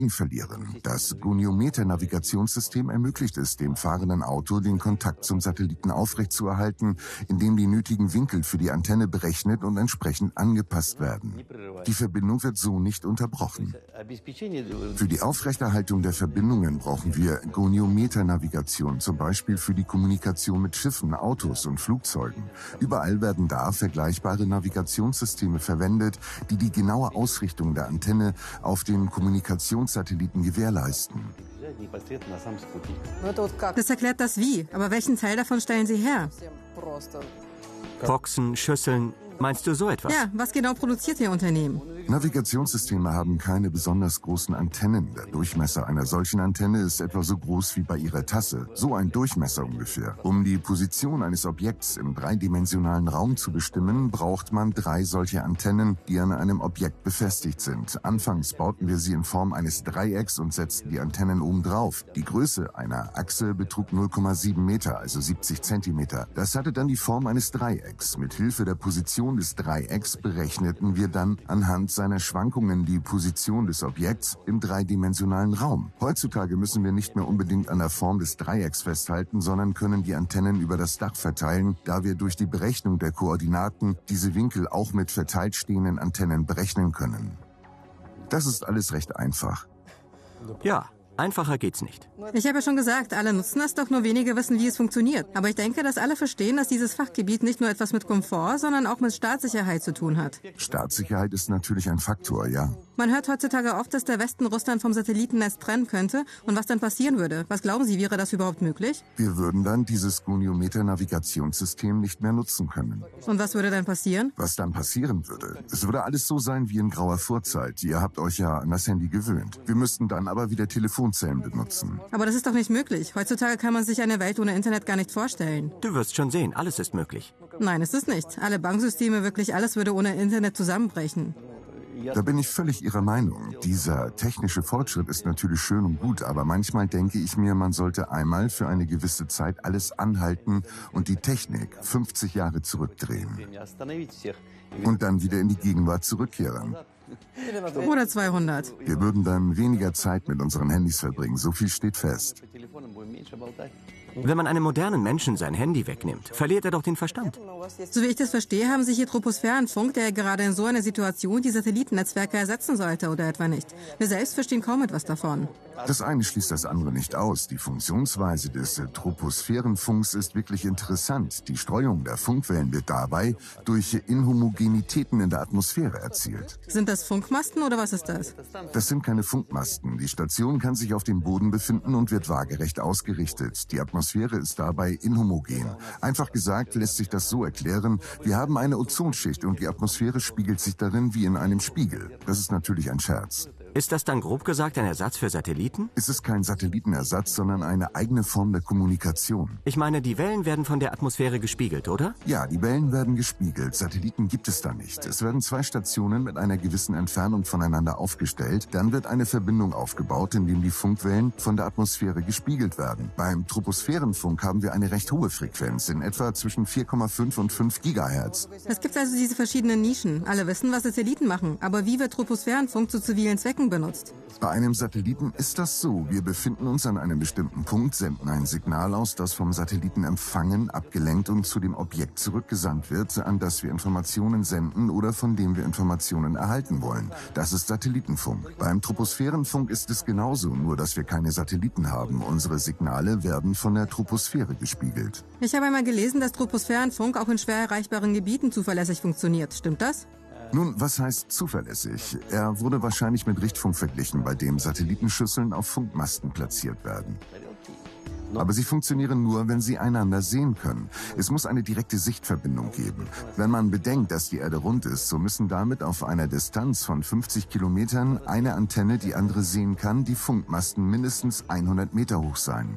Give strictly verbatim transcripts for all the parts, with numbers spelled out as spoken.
verlieren. Das Goniometer-Navigationssystem ermöglicht es dem fahrenden Auto, den Kontakt zum Satelliten aufrechtzuerhalten, indem die nötigen Winkel für die Antenne berechnet und entsprechend angepasst werden. Die Verbindung wird so nicht unterbrochen. Für die Aufrechterhaltung der Verbindungen brauchen wir Goniometer-Navigation, zum Beispiel für die Kommunikation mit Schiffen, Autos und Flugzeugen. Überall werden da vergleichbare Navigationssysteme verwendet, die die genaue Ausrichtung der Antenne auf den Kommunikationssatelliten gewährleisten. Das erklärt das Wie, aber welchen Teil davon stellen Sie her? Boxen, Schüsseln, meinst du so etwas? Ja, was genau produziert Ihr Unternehmen? Navigationssysteme haben keine besonders großen Antennen. Der Durchmesser einer solchen Antenne ist etwa so groß wie bei Ihrer Tasse. So ein Durchmesser ungefähr. Um die Position eines Objekts im dreidimensionalen Raum zu bestimmen, braucht man drei solche Antennen, die an einem Objekt befestigt sind. Anfangs bauten wir sie in Form eines Dreiecks und setzten die Antennen oben drauf. Die Größe einer Achse betrug null Komma sieben Meter, also siebzig Zentimeter. Das hatte dann die Form eines Dreiecks. Mit Hilfe der Position des Dreiecks berechneten wir dann anhand seiner Schwankungen die Position des Objekts im dreidimensionalen Raum. Heutzutage müssen wir nicht mehr unbedingt an der Form des Dreiecks festhalten, sondern können die Antennen über das Dach verteilen, da wir durch die Berechnung der Koordinaten diese Winkel auch mit verteilt stehenden Antennen berechnen können. Das ist alles recht einfach. Ja, einfacher geht's nicht. Ich habe ja schon gesagt, alle nutzen es, doch nur wenige wissen, wie es funktioniert. Aber ich denke, dass alle verstehen, dass dieses Fachgebiet nicht nur etwas mit Komfort, sondern auch mit Staatssicherheit zu tun hat. Staatssicherheit ist natürlich ein Faktor, ja. Man hört heutzutage oft, dass der Westen Russland vom Satellitennetz trennen könnte. Und was dann passieren würde? Was glauben Sie, wäre das überhaupt möglich? Wir würden dann dieses Goniometer-Navigationssystem nicht mehr nutzen können. Und was würde dann passieren? Was dann passieren würde? Es würde alles so sein wie in grauer Vorzeit. Ihr habt euch ja an das Handy gewöhnt. Wir müssten dann aber wieder Telefonzellen benutzen. Aber das ist doch nicht möglich. Heutzutage kann man sich eine Welt ohne Internet gar nicht vorstellen. Du wirst schon sehen, alles ist möglich. Nein, es ist nicht. Alle Banksysteme, wirklich alles würde ohne Internet zusammenbrechen. Da bin ich völlig Ihrer Meinung. Dieser technische Fortschritt ist natürlich schön und gut, aber manchmal denke ich mir, man sollte einmal für eine gewisse Zeit alles anhalten und die Technik fünfzig Jahre zurückdrehen. Und dann wieder in die Gegenwart zurückkehren. Oder zweihundert. Wir würden dann weniger Zeit mit unseren Handys verbringen, so viel steht fest. Wenn man einem modernen Menschen sein Handy wegnimmt, verliert er doch den Verstand. So wie ich das verstehe, haben Sie hier Troposphärenfunk, der gerade in so einer Situation die Satellitennetzwerke ersetzen sollte, oder etwa nicht? Wir selbst verstehen kaum etwas davon. Das eine schließt das andere nicht aus. Die Funktionsweise des äh, Troposphärenfunks ist wirklich interessant. Die Streuung der Funkwellen wird dabei durch Inhomogenitäten in der Atmosphäre erzielt. Sind das Funkmasten oder was ist das? Das sind keine Funkmasten. Die Station kann sich auf dem Boden befinden und wird waagerecht ausgerichtet. Die Atmosphäre ist dabei inhomogen. Einfach gesagt lässt sich das so erklären, wir haben eine Ozonschicht und die Atmosphäre spiegelt sich darin wie in einem Spiegel. Das ist natürlich ein Scherz. Ist das dann grob gesagt ein Ersatz für Satelliten? Es ist kein Satellitenersatz, sondern eine eigene Form der Kommunikation. Ich meine, die Wellen werden von der Atmosphäre gespiegelt, oder? Ja, die Wellen werden gespiegelt. Satelliten gibt es da nicht. Es werden zwei Stationen mit einer gewissen Entfernung voneinander aufgestellt. Dann wird eine Verbindung aufgebaut, indem die Funkwellen von der Atmosphäre gespiegelt werden. Beim Troposphärenfunk haben wir eine recht hohe Frequenz, in etwa zwischen vier Komma fünf und fünf Gigahertz. Es gibt also diese verschiedenen Nischen. Alle wissen, was Satelliten machen. Aber wie wird Troposphärenfunk zu zivilen Zwecken benutzt? Bei einem Satelliten ist das so. Wir befinden uns an einem bestimmten Punkt, senden ein Signal aus, das vom Satelliten empfangen, abgelenkt und zu dem Objekt zurückgesandt wird, an das wir Informationen senden oder von dem wir Informationen erhalten wollen. Das ist Satellitenfunk. Beim Troposphärenfunk ist es genauso, nur dass wir keine Satelliten haben. Unsere Signale werden von der Troposphäre gespiegelt. Ich habe einmal gelesen, dass Troposphärenfunk auch in schwer erreichbaren Gebieten zuverlässig funktioniert. Stimmt das? Nun, was heißt zuverlässig? Er wurde wahrscheinlich mit Richtfunk verglichen, bei dem Satellitenschüsseln auf Funkmasten platziert werden. Aber sie funktionieren nur, wenn sie einander sehen können. Es muss eine direkte Sichtverbindung geben. Wenn man bedenkt, dass die Erde rund ist, so müssen damit auf einer Distanz von fünfzig Kilometern eine Antenne, die andere sehen kann, die Funkmasten mindestens hundert Meter hoch sein.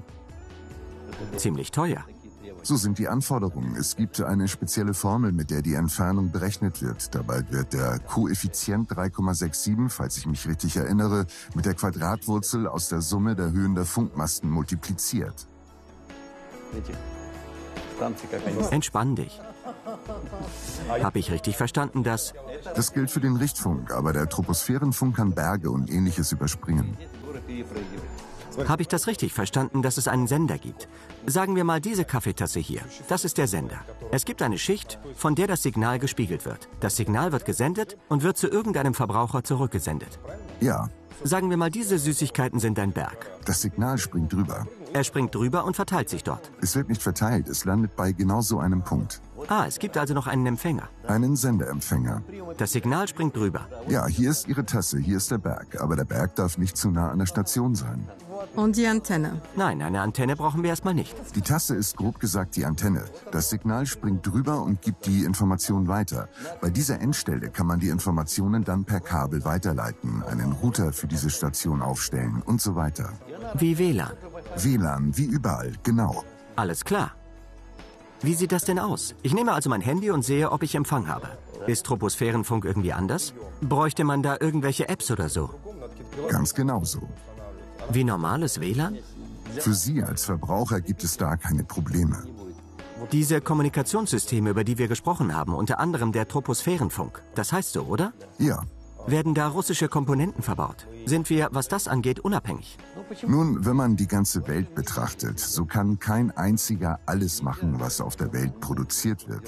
Ziemlich teuer. So sind die Anforderungen. Es gibt eine spezielle Formel, mit der die Entfernung berechnet wird. Dabei wird der Koeffizient drei Komma siebenundsechzig, falls ich mich richtig erinnere, mit der Quadratwurzel aus der Summe der Höhen der Funkmasten multipliziert. Entspann dich. Habe ich richtig verstanden, dass... Das gilt für den Richtfunk, aber der Troposphärenfunk kann Berge und Ähnliches überspringen. Habe ich das richtig verstanden, dass es einen Sender gibt? Sagen wir mal diese Kaffeetasse hier. Das ist der Sender. Es gibt eine Schicht, von der das Signal gespiegelt wird. Das Signal wird gesendet und wird zu irgendeinem Verbraucher zurückgesendet. Ja. Sagen wir mal, diese Süßigkeiten sind ein Berg. Das Signal springt drüber. Er springt drüber und verteilt sich dort. Es wird nicht verteilt, es landet bei genau so einem Punkt. Ah, es gibt also noch einen Empfänger. Einen Sendeempfänger. Das Signal springt drüber. Ja, hier ist Ihre Tasse, hier ist der Berg. Aber der Berg darf nicht zu nah an der Station sein. Und die Antenne? Nein, eine Antenne brauchen wir erstmal nicht. Die Tasse ist grob gesagt die Antenne. Das Signal springt drüber und gibt die Information weiter. Bei dieser Endstelle kann man die Informationen dann per Kabel weiterleiten, einen Router für diese Station aufstellen und so weiter. Wie W L A N? W L A N, wie überall, genau. Alles klar. Wie sieht das denn aus? Ich nehme also mein Handy und sehe, ob ich Empfang habe. Ist Troposphärenfunk irgendwie anders? Bräuchte man da irgendwelche Apps oder so? Ganz genau so. Wie normales W L A N? Für Sie als Verbraucher gibt es da keine Probleme. Diese Kommunikationssysteme, über die wir gesprochen haben, unter anderem der Troposphärenfunk, das heißt so, oder? Ja. Werden da russische Komponenten verbaut? Sind wir, was das angeht, unabhängig? Nun, wenn man die ganze Welt betrachtet, so kann kein einziger alles machen, was auf der Welt produziert wird.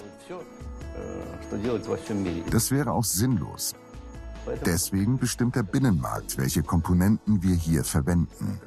Das wäre auch sinnlos. Deswegen bestimmt der Binnenmarkt, welche Komponenten wir hier verwenden.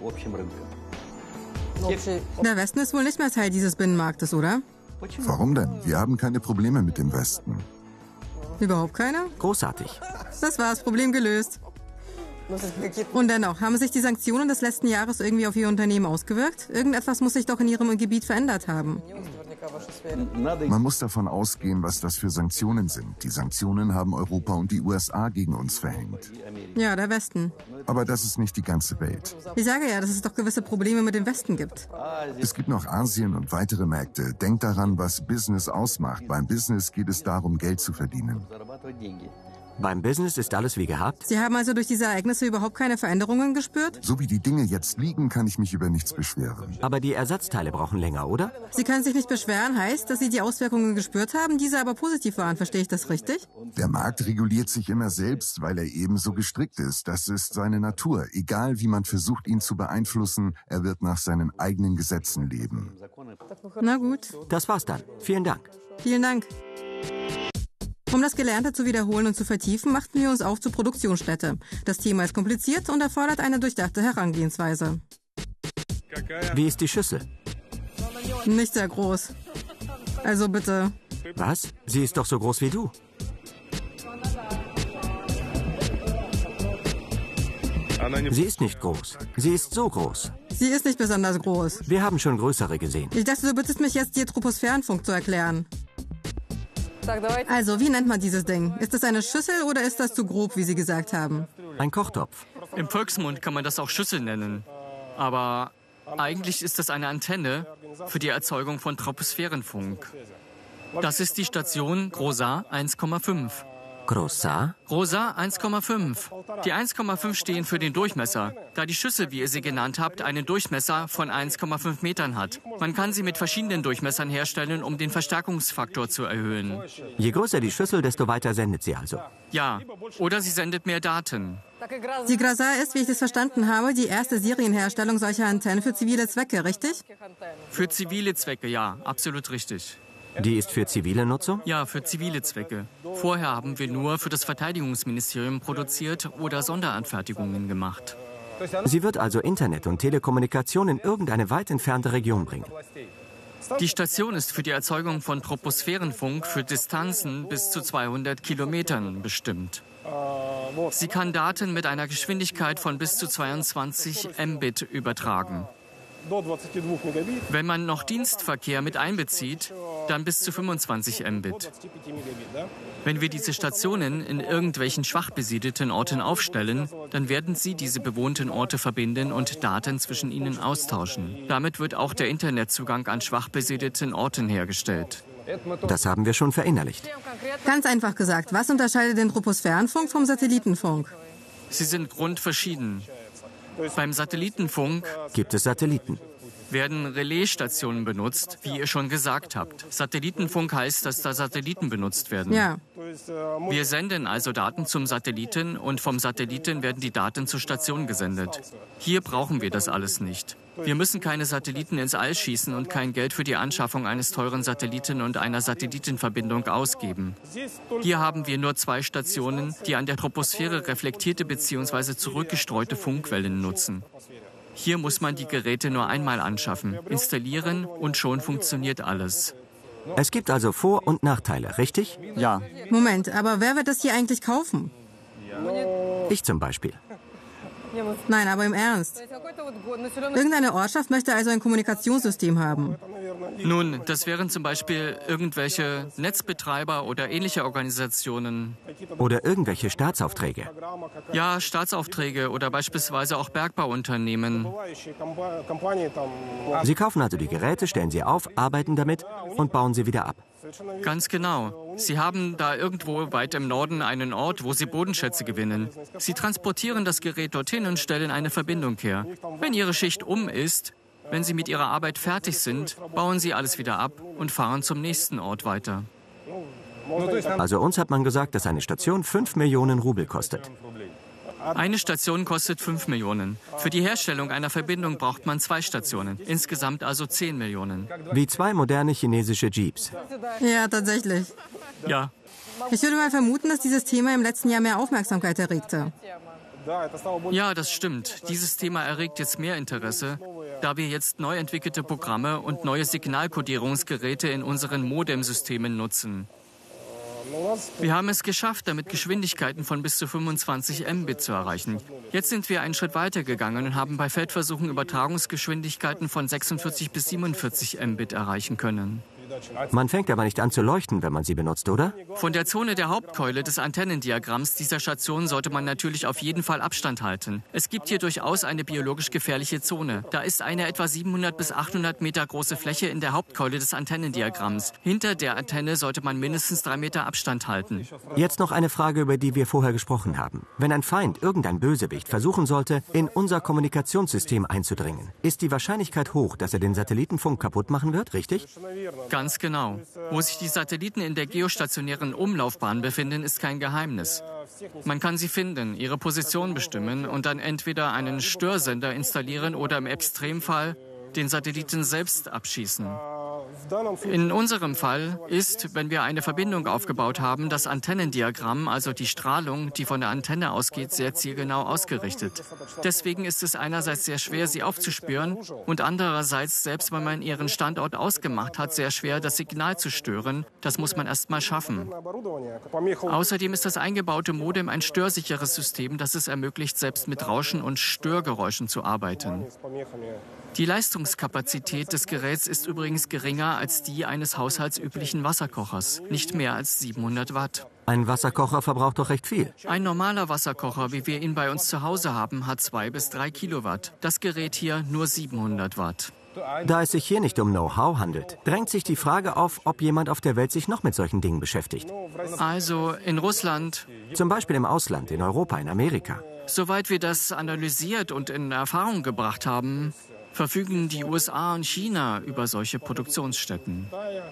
Der Westen ist wohl nicht mehr Teil dieses Binnenmarktes, oder? Warum denn? Wir haben keine Probleme mit dem Westen. Überhaupt keine? Großartig. Das war's, Problem gelöst. Und dennoch, haben sich die Sanktionen des letzten Jahres irgendwie auf Ihr Unternehmen ausgewirkt? Irgendetwas muss sich doch in Ihrem Gebiet verändert haben. Man muss davon ausgehen, was das für Sanktionen sind. Die Sanktionen haben Europa und die U S A gegen uns verhängt. Ja, der Westen. Aber das ist nicht die ganze Welt. Ich sage ja, dass es doch gewisse Probleme mit dem Westen gibt. Es gibt noch Asien und weitere Märkte. Denkt daran, was Business ausmacht. Beim Business geht es darum, Geld zu verdienen. Beim Business ist alles wie gehabt? Sie haben also durch diese Ereignisse überhaupt keine Veränderungen gespürt? So wie die Dinge jetzt liegen, kann ich mich über nichts beschweren. Aber die Ersatzteile brauchen länger, oder? Sie können sich nicht beschweren, heißt, dass Sie die Auswirkungen gespürt haben, diese aber positiv waren. Verstehe ich das richtig? Der Markt reguliert sich immer selbst, weil er ebenso gestrickt ist. Das ist seine Natur. Egal, wie man versucht, ihn zu beeinflussen, er wird nach seinen eigenen Gesetzen leben. Na gut. Das war's dann. Vielen Dank. Vielen Dank. Um das Gelernte zu wiederholen und zu vertiefen, machten wir uns auf zur Produktionsstätte. Das Thema ist kompliziert und erfordert eine durchdachte Herangehensweise. Wie ist die Schüssel? Nicht sehr groß. Also bitte. Was? Sie ist doch so groß wie du. Sie ist nicht groß. Sie ist so groß. Sie ist nicht besonders groß. Wir haben schon größere gesehen. Ich dachte, du bittest mich jetzt, dir Troposphärenfunk zu erklären. Also, wie nennt man dieses Ding? Ist das eine Schüssel oder ist das zu grob, wie Sie gesagt haben? Ein Kochtopf. Im Volksmund kann man das auch Schüssel nennen. Aber eigentlich ist das eine Antenne für die Erzeugung von Troposphärenfunk. Das ist die Station Groza eins Komma fünf. Groza? Groza eins Komma fünf. Die eins Komma fünf stehen für den Durchmesser, da die Schüssel, wie ihr sie genannt habt, einen Durchmesser von eins Komma fünf Metern hat. Man kann sie mit verschiedenen Durchmessern herstellen, um den Verstärkungsfaktor zu erhöhen. Je größer die Schüssel, desto weiter sendet sie also. Ja, oder sie sendet mehr Daten. Die Groza ist, wie ich das verstanden habe, die erste Serienherstellung solcher Antennen für zivile Zwecke, richtig? Für zivile Zwecke, ja, absolut richtig. Die ist für zivile Nutzung? Ja, für zivile Zwecke. Vorher haben wir nur für das Verteidigungsministerium produziert oder Sonderanfertigungen gemacht. Sie wird also Internet und Telekommunikation in irgendeine weit entfernte Region bringen. Die Station ist für die Erzeugung von Troposphärenfunk für Distanzen bis zu zweihundert Kilometern bestimmt. Sie kann Daten mit einer Geschwindigkeit von bis zu zweiundzwanzig Mbit übertragen. Wenn man noch Dienstverkehr mit einbezieht, dann bis zu fünfundzwanzig Mbit. Wenn wir diese Stationen in irgendwelchen schwach besiedelten Orten aufstellen, dann werden sie diese bewohnten Orte verbinden und Daten zwischen ihnen austauschen. Damit wird auch der Internetzugang an schwach besiedelten Orten hergestellt. Das haben wir schon verinnerlicht. Ganz einfach gesagt, was unterscheidet den Troposphärenfunk vom Satellitenfunk? Sie sind grundverschieden. Beim Satellitenfunk gibt es Satelliten. werden Relaisstationen benutzt, wie ihr schon gesagt habt. Satellitenfunk heißt, dass da Satelliten benutzt werden. Ja. Wir senden also Daten zum Satelliten und vom Satelliten werden die Daten zur Station gesendet. Hier brauchen wir das alles nicht. Wir müssen keine Satelliten ins All schießen und kein Geld für die Anschaffung eines teuren Satelliten und einer Satellitenverbindung ausgeben. Hier haben wir nur zwei Stationen, die an der Troposphäre reflektierte bzw. zurückgestreute Funkwellen nutzen. Hier muss man die Geräte nur einmal anschaffen, installieren und schon funktioniert alles. Es gibt also Vor- und Nachteile, richtig? Ja. Moment, aber wer wird das hier eigentlich kaufen? Ich zum Beispiel. Nein, aber im Ernst. Irgendeine Ortschaft möchte also ein Kommunikationssystem haben. Nun, das wären zum Beispiel irgendwelche Netzbetreiber oder ähnliche Organisationen. Oder irgendwelche Staatsaufträge. Ja, Staatsaufträge oder beispielsweise auch Bergbauunternehmen. Sie kaufen also die Geräte, stellen sie auf, arbeiten damit und bauen sie wieder ab. Ganz genau. Sie haben da irgendwo weit im Norden einen Ort, wo Sie Bodenschätze gewinnen. Sie transportieren das Gerät dorthin und stellen eine Verbindung her. Wenn Ihre Schicht um ist, wenn Sie mit Ihrer Arbeit fertig sind, bauen Sie alles wieder ab und fahren zum nächsten Ort weiter. Also uns hat man gesagt, dass eine Station fünf Millionen Rubel kostet. Eine Station kostet fünf Millionen. Für die Herstellung einer Verbindung braucht man zwei Stationen. Insgesamt also zehn Millionen. Wie zwei moderne chinesische Jeeps. Ja, tatsächlich. Ja. Ich würde mal vermuten, dass dieses Thema im letzten Jahr mehr Aufmerksamkeit erregte. Ja, das stimmt. Dieses Thema erregt jetzt mehr Interesse, da wir jetzt neu entwickelte Programme und neue Signalkodierungsgeräte in unseren Modemsystemen nutzen. Wir haben es geschafft, damit Geschwindigkeiten von bis zu fünfundzwanzig Mbit zu erreichen. Jetzt sind wir einen Schritt weiter gegangen und haben bei Feldversuchen Übertragungsgeschwindigkeiten von sechsundvierzig bis siebenundvierzig Mbit erreichen können. Man fängt aber nicht an zu leuchten, wenn man sie benutzt, oder? Von der Zone der Hauptkeule des Antennendiagramms dieser Station sollte man natürlich auf jeden Fall Abstand halten. Es gibt hier durchaus eine biologisch gefährliche Zone. Da ist eine etwa siebenhundert bis achthundert Meter große Fläche in der Hauptkeule des Antennendiagramms. Hinter der Antenne sollte man mindestens drei Meter Abstand halten. Jetzt noch eine Frage, über die wir vorher gesprochen haben. Wenn ein Feind, irgendein Bösewicht, versuchen sollte, in unser Kommunikationssystem einzudringen, ist die Wahrscheinlichkeit hoch, dass er den Satellitenfunk kaputt machen wird, richtig? Ganz genau. Wo sich die Satelliten in der geostationären Umlaufbahn befinden, ist kein Geheimnis. Man kann sie finden, ihre Position bestimmen und dann entweder einen Störsender installieren oder im Extremfall den Satelliten selbst abschießen. In unserem Fall ist, wenn wir eine Verbindung aufgebaut haben, das Antennendiagramm, also die Strahlung, die von der Antenne ausgeht, sehr zielgenau ausgerichtet. Deswegen ist es einerseits sehr schwer, sie aufzuspüren und andererseits, selbst wenn man ihren Standort ausgemacht hat, sehr schwer, das Signal zu stören. Das muss man erst mal schaffen. Außerdem ist das eingebaute Modem ein störsicheres System, das es ermöglicht, selbst mit Rauschen und Störgeräuschen zu arbeiten. Die Leistungskapazität des Geräts ist übrigens geringer als die eines haushaltsüblichen Wasserkochers, nicht mehr als siebenhundert Watt. Ein Wasserkocher verbraucht doch recht viel. Ein normaler Wasserkocher, wie wir ihn bei uns zu Hause haben, hat zwei bis drei Kilowatt. Das Gerät hier nur siebenhundert Watt. Da es sich hier nicht um Know-how handelt, drängt sich die Frage auf, ob jemand auf der Welt sich noch mit solchen Dingen beschäftigt. Also in Russland. Zum Beispiel im Ausland, in Europa, in Amerika. Soweit wir das analysiert und in Erfahrung gebracht haben, verfügen die U S A und China über solche Produktionsstätten.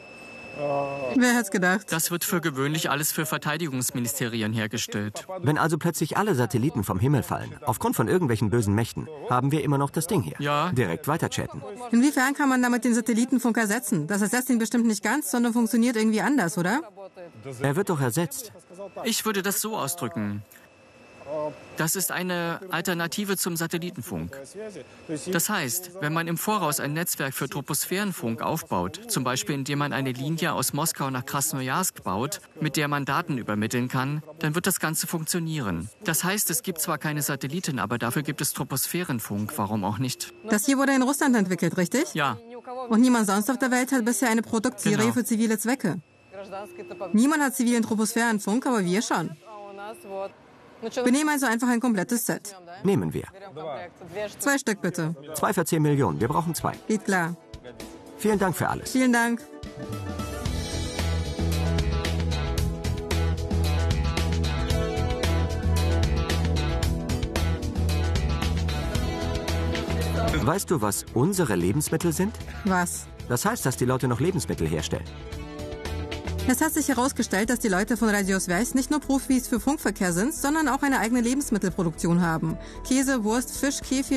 Wer hätte es gedacht? Das wird für gewöhnlich alles für Verteidigungsministerien hergestellt. Wenn also plötzlich alle Satelliten vom Himmel fallen, aufgrund von irgendwelchen bösen Mächten, haben wir immer noch das Ding hier. Ja. Direkt weiterchatten. Inwiefern kann man damit den Satellitenfunk ersetzen? Das ersetzt ihn bestimmt nicht ganz, sondern funktioniert irgendwie anders, oder? Er wird doch ersetzt. Ich würde das so ausdrücken. Das ist eine Alternative zum Satellitenfunk. Das heißt, wenn man im Voraus ein Netzwerk für Troposphärenfunk aufbaut, zum Beispiel indem man eine Linie aus Moskau nach Krasnojarsk baut, mit der man Daten übermitteln kann, dann wird das Ganze funktionieren. Das heißt, es gibt zwar keine Satelliten, aber dafür gibt es Troposphärenfunk. Warum auch nicht? Das hier wurde in Russland entwickelt, richtig? Ja. Und niemand sonst auf der Welt hat bisher eine Produktserie Genau. für zivile Zwecke. Niemand hat zivilen Troposphärenfunk, aber wir schon. Wir nehmen also einfach ein komplettes Set. Nehmen wir. Zwei Stück bitte. Zwei für zehn Millionen. Wir brauchen zwei. Geht klar. Vielen Dank für alles. Vielen Dank. Weißt du, was unsere Lebensmittel sind? Was? Das heißt, dass die Leute noch Lebensmittel herstellen. Es hat sich herausgestellt, dass die Leute von Radio Svязь nicht nur Profis für Funkverkehr sind, sondern auch eine eigene Lebensmittelproduktion haben. Käse, Wurst, Fisch, Kefir,